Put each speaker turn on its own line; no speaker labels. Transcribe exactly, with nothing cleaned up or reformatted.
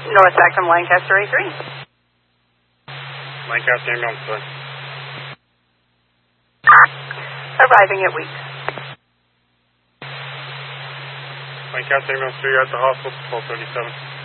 North Saxon, Lancaster A three.
Lancaster ambulance, sir.
Arriving at Weeks.
Lancaster ambulance three, you're at the hospital, twelve thirty-seven.